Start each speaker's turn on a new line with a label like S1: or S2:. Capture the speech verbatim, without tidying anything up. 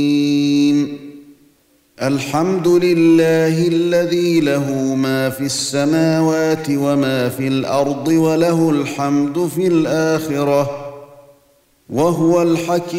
S1: الحمد لله الذي له ما في السماوات وما في الأرض وله الحمد في الآخرة وهو الحكيم